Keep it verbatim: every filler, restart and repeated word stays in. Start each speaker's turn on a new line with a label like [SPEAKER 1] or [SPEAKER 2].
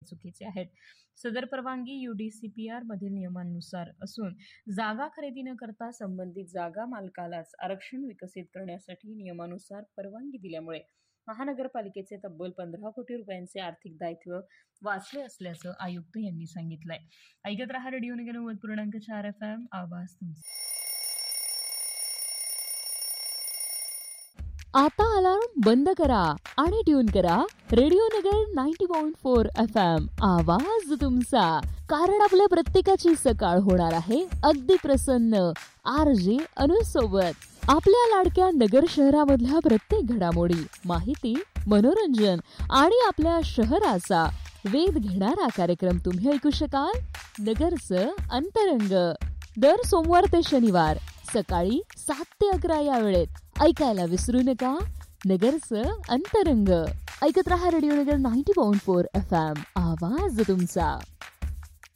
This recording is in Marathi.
[SPEAKER 1] चुकीचे आहेत. सदर परवानगी यूडीसीपीआर मधील नियमांनुसार असून जागा खरेदी न करता संबंधित जागा मालकालाच आरक्षण विकसित करण्यासाठी नियमानुसार परवानगी दिल्यामुळे महानगरपालिकेचे तब्बल पंधरा कोटी रुपयांचे आर्थिक दायित्व वाचले असल्याचं आयुक्त यांनी सांगितलंय. ऐकत रहा रेडिओ नगर नव्वद पूर्णांक चार एफ एम आवाज तुमचा.
[SPEAKER 2] आता अलार्म बंद करा आणि ट्यून करा रेडिओ नगर नव्वद पॉइंट चार एफ एम आवाज तुमचा. कारण आपल्या प्रत्येकाची सकाळ होणार आहे अगदी प्रसन्न आर जे अनु सोबत. आपल्या लाडक्या नगर शहरामधल्या प्रत्येक घडामोडी, माहिती, मनोरंजन आणि आपल्या शहराचा वेध घेणारा कार्यक्रम तुम्ही ऐकू शकाल. नगरचं अंतरंग दर सोमवार ते शनिवार सकाळी सात ते अकरा या वेळेत ऐकायला विसरू नका. नगरचं अंतरंग ऐकत रहा रेडिओ नगर नव्वद पॉइंट चार एफ एम आवाज तुमचा.